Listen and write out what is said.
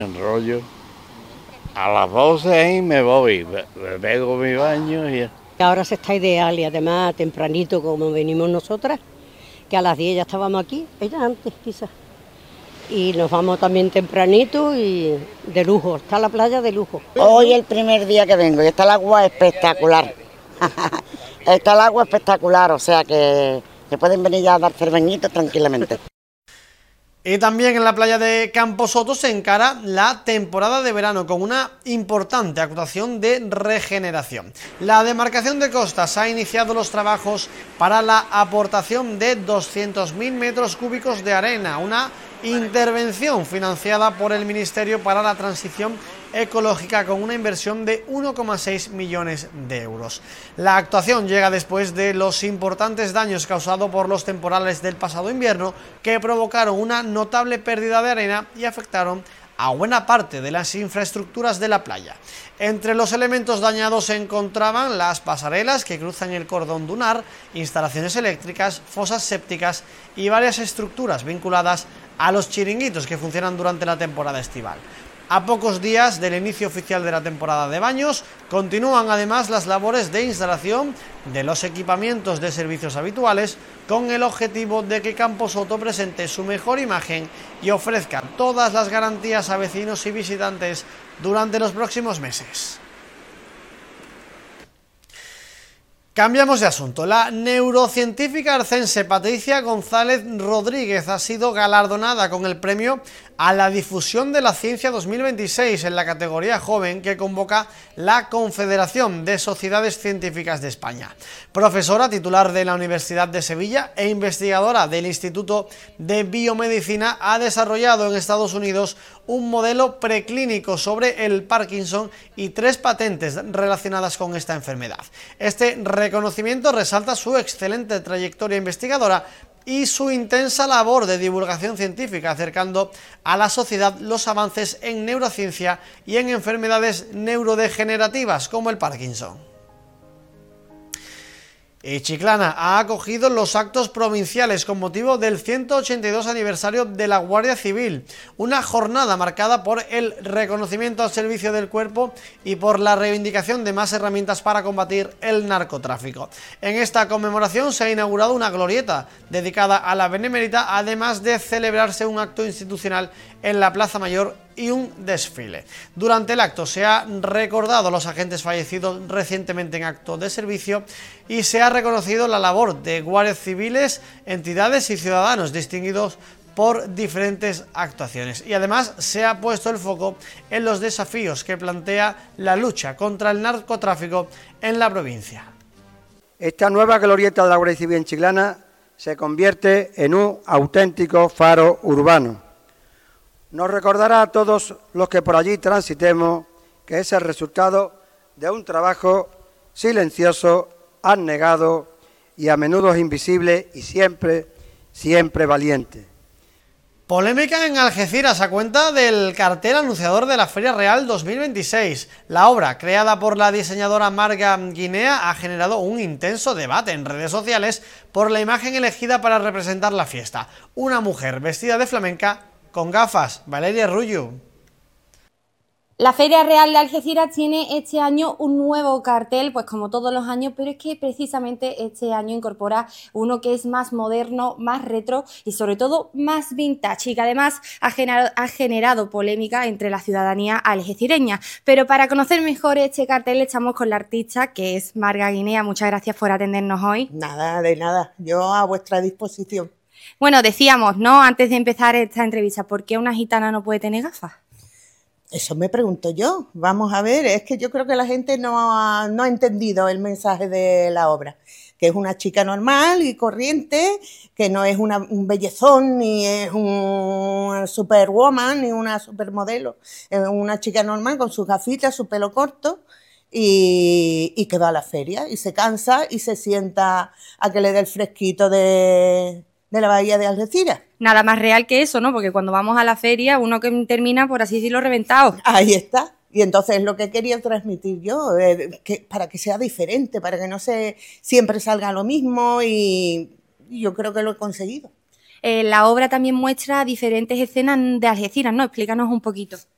Enrollo. A las 12 ahí me voy, me pego mi baño y ya. Ahora se está ideal y además tempranito como venimos nosotras, que a las 10 ya estábamos aquí, ella antes quizás. Y nos vamos también tempranito y de lujo, está la playa de lujo. Hoy es el primer día que vengo y está el agua espectacular. Está el agua espectacular, o sea que se pueden venir ya a dar cerveñitos tranquilamente. Y también en la playa de Camposoto se encara la temporada de verano con una importante actuación de regeneración. La demarcación de costas ha iniciado los trabajos para la aportación de 200.000 metros cúbicos de arena, una intervención financiada por el Ministerio para la Transición Ecológica con una inversión de 1,6 millones de euros. La actuación llega después de los importantes daños causados por los temporales del pasado invierno que provocaron una notable pérdida de arena y afectaron a buena parte de las infraestructuras de la playa. Entre los elementos dañados se encontraban las pasarelas que cruzan el cordón dunar, instalaciones eléctricas, fosas sépticas y varias estructuras vinculadas a los chiringuitos que funcionan durante la temporada estival. A pocos días del inicio oficial de la temporada de baños, continúan además las labores de instalación de los equipamientos de servicios habituales con el objetivo de que Camposoto presente su mejor imagen y ofrezca todas las garantías a vecinos y visitantes durante los próximos meses. Cambiamos de asunto. La neurocientífica arcense Patricia González Rodríguez ha sido galardonada con el premio a la difusión de la ciencia 2026 en la categoría joven que convoca la Confederación de Sociedades Científicas de España. Profesora titular de la Universidad de Sevilla e investigadora del Instituto de Biomedicina, ha desarrollado en Estados Unidos un modelo preclínico sobre el Parkinson y 3 patentes relacionadas con esta enfermedad. Este reconocimiento resalta su excelente trayectoria investigadora y su intensa labor de divulgación científica, acercando a la sociedad los avances en neurociencia y en enfermedades neurodegenerativas como el Parkinson. Y Chiclana ha acogido los actos provinciales con motivo del 182 aniversario de la Guardia Civil, una jornada marcada por el reconocimiento al servicio del cuerpo y por la reivindicación de más herramientas para combatir el narcotráfico. En esta conmemoración se ha inaugurado una glorieta dedicada a la Benemérita, además de celebrarse un acto institucional en la Plaza Mayor y un desfile. Durante el acto se ha recordado a los agentes fallecidos recientemente en acto de servicio y se ha reconocido la labor de guardias civiles, entidades y ciudadanos distinguidos por diferentes actuaciones. Y además se ha puesto el foco en los desafíos que plantea la lucha contra el narcotráfico en la provincia. Esta nueva glorieta de la Guardia Civil en Chiclana se convierte en un auténtico faro urbano. Nos recordará a todos los que por allí transitemos que es el resultado de un trabajo silencioso, abnegado y a menudo invisible y siempre valiente. Polémica en Algeciras a cuenta del cartel anunciador de la Feria Real 2026. La obra, creada por la diseñadora Marga Guinea, ha generado un intenso debate en redes sociales por la imagen elegida para representar la fiesta. Una mujer vestida de flamenca con gafas. Valeria Rullo. La Feria Real de Algeciras tiene este año un nuevo cartel, pues como todos los años, pero es que precisamente este año incorpora uno que es más moderno, más retro y sobre todo más vintage y que además ha generado polémica entre la ciudadanía algecireña. Pero para conocer mejor este cartel estamos con la artista que es Marga Guinea. Muchas gracias por atendernos hoy. Nada, de nada, yo a vuestra disposición. Bueno, decíamos, ¿no?, antes de empezar esta entrevista, ¿por qué una gitana no puede tener gafas? Eso me pregunto yo. Vamos a ver, es que yo creo que la gente no ha entendido el mensaje de la obra, que es una chica normal y corriente, que no es un bellezón, ni es un superwoman, ni una supermodelo. Es una chica normal con sus gafitas, su pelo corto, y que va a la feria y se cansa y se sienta a que le dé el fresquito de la bahía de Algeciras. Nada más real que eso, ¿no? Porque cuando vamos a la feria, uno que termina, por así decirlo, reventado. Ahí está. Y entonces es lo que quería transmitir yo, para que sea diferente, para que no siempre salga lo mismo, y yo creo que lo he conseguido. La obra también muestra diferentes escenas de Algeciras, ¿no? Explícanos un poquito.